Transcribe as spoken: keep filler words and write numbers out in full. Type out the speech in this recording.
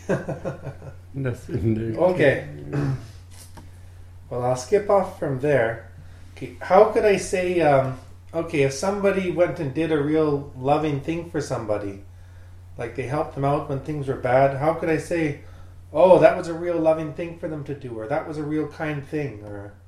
Das finde ich. Okay. Well, I'll skip off from there. Okay. How could I say, um, okay, if somebody went and did a real loving thing for somebody, like they helped them out when things were bad, how could I say, oh, that was a real loving thing for them to do, or that was a real kind thing, or